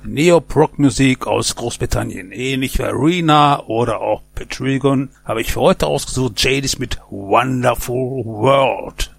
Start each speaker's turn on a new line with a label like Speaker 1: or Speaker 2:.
Speaker 1: Neoprog-Musik aus Großbritannien. Ähnlich wie Arena oder auch Petrigon habe ich für heute ausgesucht Jadis mit Wonderful World.